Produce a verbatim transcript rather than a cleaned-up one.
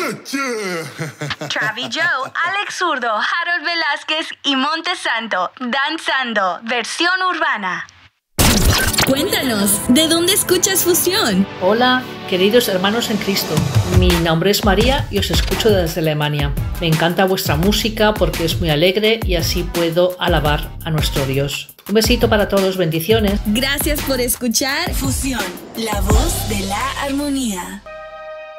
Travi Joe, Alex Zurdo, Harold Velázquez y Montesanto, danzando, versión urbana. Cuéntanos, ¿de dónde escuchas Fusión? Hola, queridos hermanos en Cristo. Mi nombre es María y os escucho desde Alemania. Me encanta vuestra música porque es muy alegre y así puedo alabar a nuestro Dios. Un besito para todos, bendiciones. Gracias por escuchar Fusión, la voz de la armonía.